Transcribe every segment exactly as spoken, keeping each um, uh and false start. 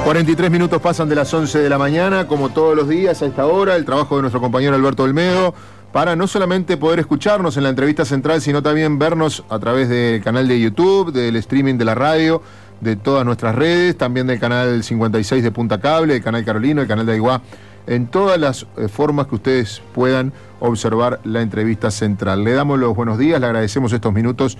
cuarenta y tres minutos pasan de las once de la mañana, como todos los días a esta hora, el trabajo de nuestro compañero Alberto Olmedo, para no solamente poder escucharnos en la entrevista central, sino también vernos a través del canal de YouTube, del streaming de la radio, de todas nuestras redes, también del canal cincuenta y seis de Punta Cable, el canal Carolino, el canal de Aiguá, en todas las eh, formas que ustedes puedan observar la entrevista central. Le damos los buenos días, le agradecemos estos minutos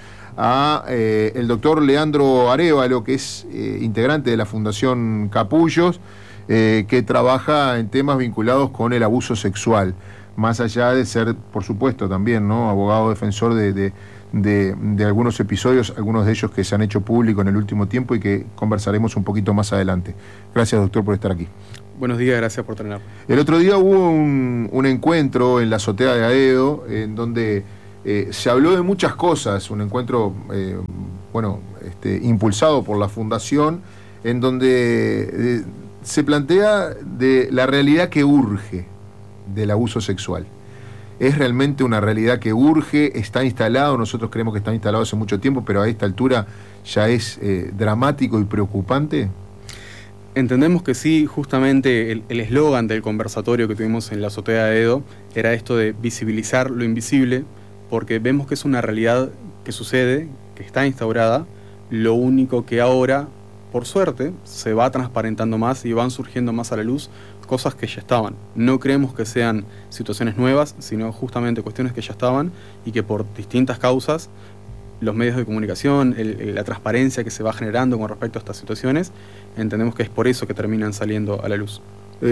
a eh, el doctor Leandro Arévalo, que es eh, integrante de la Fundación Capullos, eh, que trabaja en temas vinculados con el abuso sexual, más allá de ser, por supuesto, también, ¿no?, abogado defensor de, de, de, de algunos episodios, algunos de ellos que se han hecho público en el último tiempo y que conversaremos un poquito más adelante. Gracias, doctor, por estar aquí. Buenos días, gracias por tenerme. El otro día hubo un, un encuentro en la azotea de Aedo, en donde eh, se habló de muchas cosas, un encuentro, eh, bueno, este, impulsado por la Fundación, en donde eh, se plantea de la realidad que urge del abuso sexual. Es realmente una realidad que urge, está instalado, nosotros creemos que está instalado hace mucho tiempo, pero a esta altura ya es eh, dramático y preocupante. Entendemos que sí, justamente el eslogan del conversatorio que tuvimos en la azotea de Aedo era esto de visibilizar lo invisible, porque vemos que es una realidad que sucede, que está instaurada, lo único que ahora, por suerte, se va transparentando más y van surgiendo más a la luz cosas que ya estaban. No creemos que sean situaciones nuevas, sino justamente cuestiones que ya estaban y que por distintas causas, los medios de comunicación, el, la transparencia que se va generando con respecto a estas situaciones, entendemos que es por eso que terminan saliendo a la luz.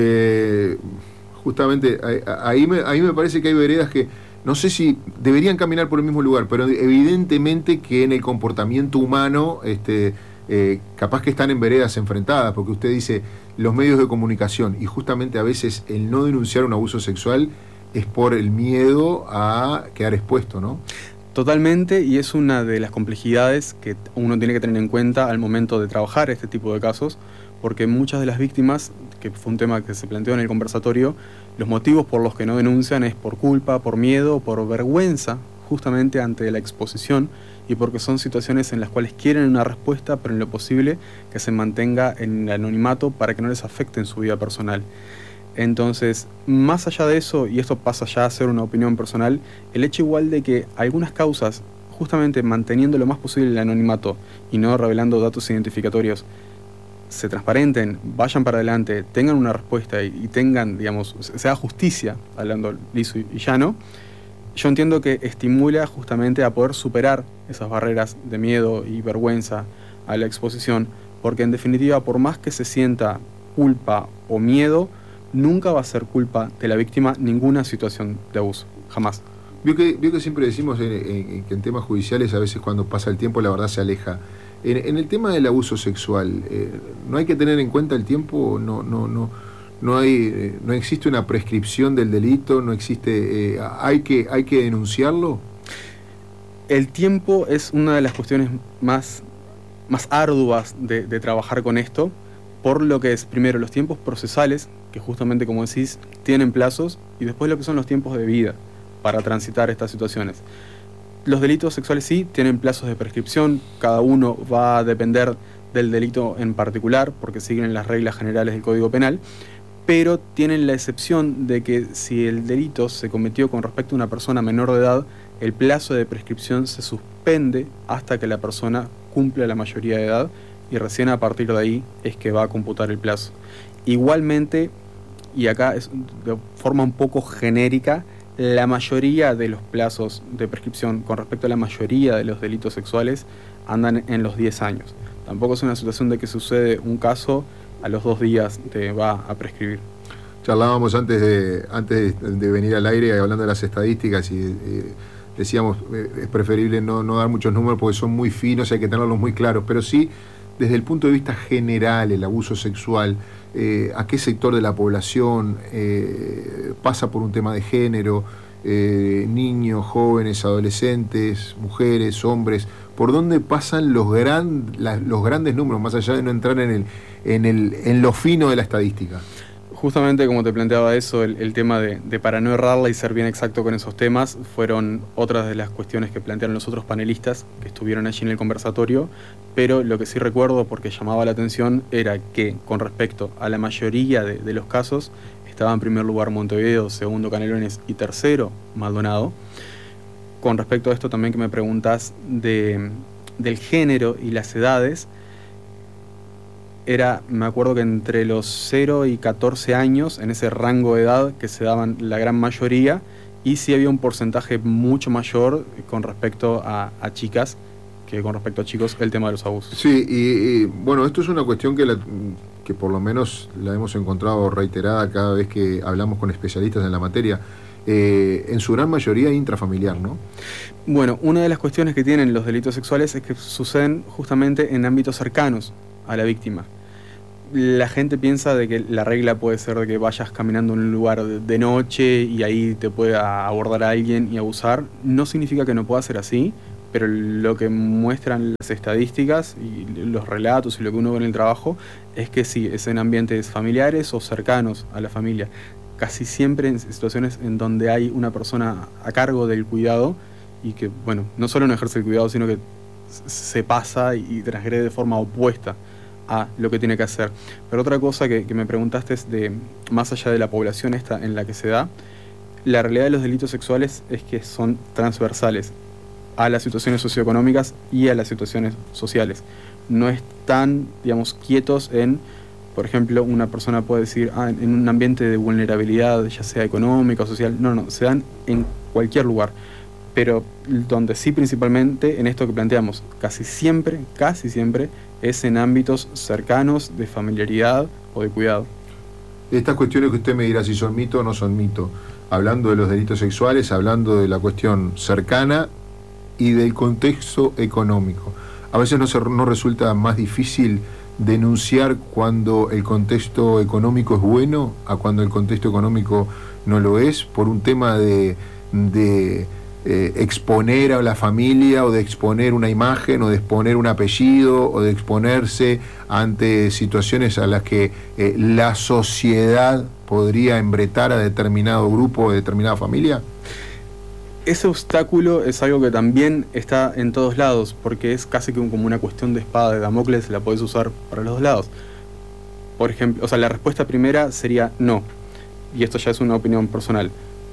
Eh, justamente, ahí me, ahí me parece que hay veredas que no sé si deberían caminar por el mismo lugar, pero evidentemente que en el comportamiento humano, este, eh, capaz que están en veredas enfrentadas, porque usted dice los medios de comunicación, y justamente a veces el no denunciar un abuso sexual es por el miedo a quedar expuesto, ¿no? Totalmente, y es una de las complejidades que uno tiene que tener en cuenta al momento de trabajar este tipo de casos, porque muchas de las víctimas, que fue un tema que se planteó en el conversatorio, los motivos por los que no denuncian es por culpa, por miedo, por vergüenza, justamente ante la exposición, y porque son situaciones en las cuales quieren una respuesta, pero en lo posible que se mantenga en el anonimato para que no les afecte en su vida personal. Entonces, más allá de eso, y esto pasa ya a ser una opinión personal, el hecho igual de que algunas causas, justamente manteniendo lo más posible el anonimato y no revelando datos identificatorios, se transparenten, vayan para adelante, tengan una respuesta y, y tengan, digamos, sea justicia, hablando liso y llano, yo entiendo que estimula justamente a poder superar esas barreras de miedo y vergüenza a la exposición, porque en definitiva, por más que se sienta culpa o miedo, nunca va a ser culpa de la víctima ninguna situación de abuso, jamás. Vio que, vio que siempre decimos en, en, que en temas judiciales a veces cuando pasa el tiempo la verdad se aleja. En, en el tema del abuso sexual, eh, ¿no hay que tener en cuenta el tiempo? No, no, no, no, hay, eh, no existe una prescripción del delito, no existe, eh, hay, que, hay que denunciarlo. El tiempo es una de las cuestiones más, más arduas de, de trabajar con esto, por lo que es primero los tiempos procesales, que justamente como decís, tienen plazos, y después lo que son los tiempos de vida para transitar estas situaciones. Los delitos sexuales sí tienen plazos de prescripción, cada uno va a depender del delito en particular, porque siguen las reglas generales del Código Penal, pero tienen la excepción de que si el delito se cometió con respecto a una persona menor de edad, el plazo de prescripción se suspende hasta que la persona cumpla la mayoría de edad, y recién a partir de ahí es que va a computar el plazo. Igualmente, y acá es de forma un poco genérica, la mayoría de los plazos de prescripción con respecto a la mayoría de los delitos sexuales andan en los diez años. Tampoco es una situación de que sucede un caso, a los dos días te va a prescribir. Charlábamos antes de, antes de venir al aire hablando de las estadísticas y eh, decíamos eh, es preferible no, no dar muchos números porque son muy finos y hay que tenerlos muy claros, pero sí desde el punto de vista general el abuso sexual, eh, a qué sector de la población eh, pasa por un tema de género, eh, niños, jóvenes, adolescentes, mujeres, hombres, por dónde pasan los, gran, la, los grandes números, más allá de no entrar en, el, en, el, en lo fino de la estadística. justamente como te planteaba eso, el, el tema de, de para no errarla y ser bien exacto con esos temas, fueron otras de las cuestiones que plantearon los otros panelistas que estuvieron allí en el conversatorio, pero lo que sí recuerdo, porque llamaba la atención, era que con respecto a la mayoría de, de los casos, estaba en primer lugar Montevideo, segundo Canelones y tercero Maldonado. Con respecto a esto también que me preguntas de, del género y las edades, era, me acuerdo que entre los cero y catorce años, en ese rango de edad que se daban la gran mayoría, y sí había un porcentaje mucho mayor con respecto a, a chicas que con respecto a chicos, el tema de los abusos. Sí, y, y bueno, esto es una cuestión que, la, que por lo menos la hemos encontrado reiterada cada vez que hablamos con especialistas en la materia, eh, en su gran mayoría intrafamiliar, ¿no? Bueno, una de las cuestiones que tienen los delitos sexuales es que suceden justamente en ámbitos cercanos a la víctima. La gente piensa de que la regla puede ser de que vayas caminando en un lugar de noche y ahí te pueda abordar a alguien y abusar. No significa que no pueda ser así, pero lo que muestran las estadísticas y los relatos y lo que uno ve en el trabajo es que sí, es en ambientes familiares o cercanos a la familia. Casi siempre en situaciones en donde hay una persona a cargo del cuidado y que, bueno, no solo no ejerce el cuidado, sino que se pasa y transgrede de forma opuesta a lo que tiene que hacer. Pero otra cosa que, que me preguntaste es de, más allá de la población esta en la que se da, la realidad de los delitos sexuales es que son transversales a las situaciones socioeconómicas y a las situaciones sociales. No están, digamos, quietos en, por ejemplo, una persona puede decir, ah, en un ambiente de vulnerabilidad, ya sea económica o social. No, no, se dan en cualquier lugar. Pero donde sí principalmente, en esto que planteamos, casi siempre, casi siempre, es en ámbitos cercanos de familiaridad o de cuidado. Estas cuestiones que usted me dirá si son mito o no son mito, hablando de los delitos sexuales, hablando de la cuestión cercana y del contexto económico. A veces no, se, no resulta más difícil denunciar cuando el contexto económico es bueno a cuando el contexto económico no lo es, por un tema de... de Eh, exponer a la familia o de exponer una imagen o de exponer un apellido o de exponerse ante situaciones a las que eh, la sociedad podría embretar a determinado grupo o determinada familia? Ese obstáculo es algo que también está en todos lados, porque es casi como una cuestión de espada de Damocles, la podés usar para los dos lados. Por ejemplo, o sea, la respuesta primera sería no, y esto ya es una opinión personal.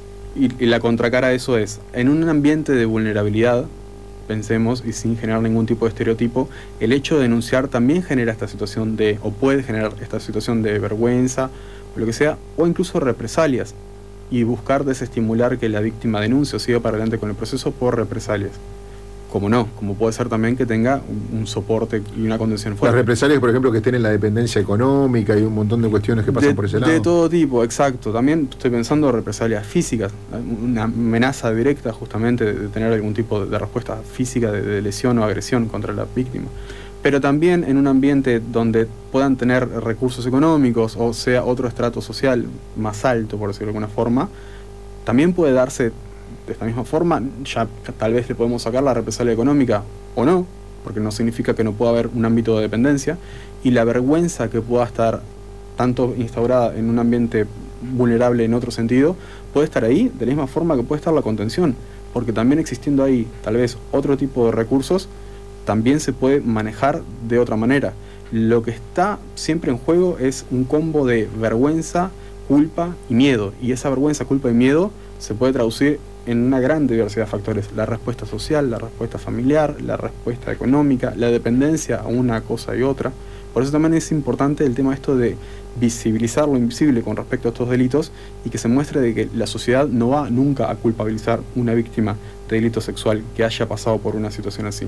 Y, y la contracara a eso es, en un ambiente de vulnerabilidad, pensemos, y sin generar ningún tipo de estereotipo, el hecho de denunciar también genera esta situación de, o puede generar esta situación de vergüenza, o lo que sea, o incluso represalias, y buscar desestimular que la víctima denuncie o siga para adelante con el proceso por represalias. Como no, como puede ser también que tenga un, un soporte y una contención fuerte. Las represalias, por ejemplo, que estén en la dependencia económica y un montón de cuestiones que pasan de, por ese lado. De todo tipo, exacto. También estoy pensando en represalias físicas, una amenaza directa justamente de, de tener algún tipo de, de respuesta física de, de lesión o agresión contra la víctima. Pero también en un ambiente donde puedan tener recursos económicos o sea otro estrato social más alto, por decirlo de alguna forma, también puede darse de esta misma forma. Ya tal vez le podemos sacar la represalia económica o no, porque no significa que no pueda haber un ámbito de dependencia, y la vergüenza que pueda estar tanto instaurada en un ambiente vulnerable en otro sentido, puede estar ahí de la misma forma que puede estar la contención, porque también existiendo ahí tal vez otro tipo de recursos, también se puede manejar de otra manera. Lo que está siempre en juego es un combo de vergüenza, culpa y miedo, y esa vergüenza, culpa y miedo se puede traducir en una gran diversidad de factores: la respuesta social, la respuesta familiar, la respuesta económica, la dependencia a una cosa y otra. Por eso también es importante el tema esto de visibilizar lo invisible con respecto a estos delitos y que se muestre de que la sociedad no va nunca a culpabilizar una víctima de delito sexual que haya pasado por una situación así.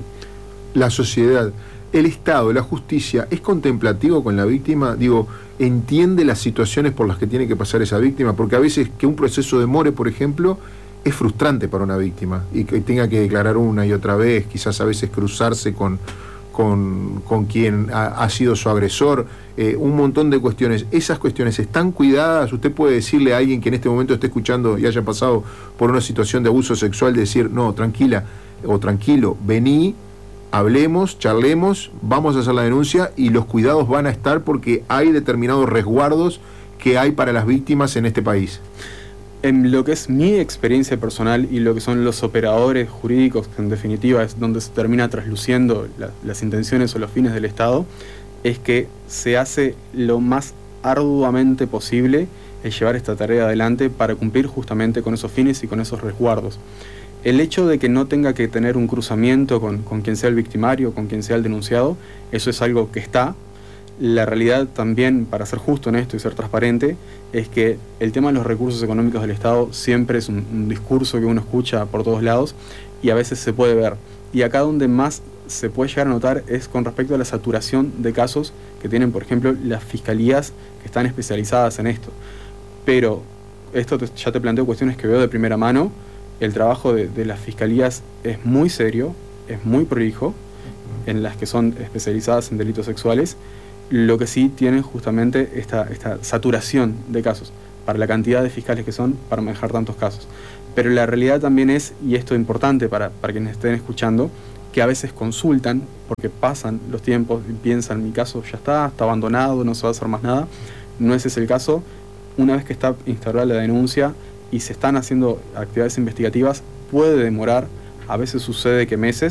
La sociedad, el Estado, la justicia, ¿es contemplativo con la víctima? Digo, ¿entiende las situaciones por las que tiene que pasar esa víctima? Porque a veces que un proceso demore, por ejemplo, es frustrante para una víctima y que tenga que declarar una y otra vez, quizás a veces cruzarse con, con, con quien ha, ha sido su agresor, eh, un montón de cuestiones. ¿Esas cuestiones están cuidadas? Usted puede decirle a alguien que en este momento esté escuchando y haya pasado por una situación de abuso sexual, decir, no, tranquila o tranquilo, vení, hablemos, charlemos, vamos a hacer la denuncia y los cuidados van a estar porque hay determinados resguardos que hay para las víctimas en este país? En lo que es mi experiencia personal y lo que son los operadores jurídicos, que en definitiva es donde se termina trasluciendo la, las intenciones o los fines del Estado, es que se hace lo más arduamente posible el llevar esta tarea adelante para cumplir justamente con esos fines y con esos resguardos. El hecho de que no tenga que tener un cruzamiento con, con quien sea el victimario, con quien sea el denunciado, eso es algo que está. La realidad también, para ser justo en esto y ser transparente, es que el tema de los recursos económicos del Estado siempre es un, un discurso que uno escucha por todos lados y a veces se puede ver. Y acá donde más se puede llegar a notar es con respecto a la saturación de casos que tienen, por ejemplo, las fiscalías que están especializadas en esto. Pero esto te, ya te planteo cuestiones que veo de primera mano. El trabajo de, de las fiscalías es muy serio, es muy prolijo, en las que son especializadas en delitos sexuales. Lo que sí tienen justamente esta, esta saturación de casos, para la cantidad de fiscales que son para manejar tantos casos. Pero la realidad también es, y esto es importante para, para quienes estén escuchando, que a veces consultan, porque pasan los tiempos y piensan, mi caso ya está, está abandonado, no se va a hacer más nada. No ese es el caso. Una vez que está instaurada la denuncia y se están haciendo actividades investigativas, puede demorar, a veces sucede que meses,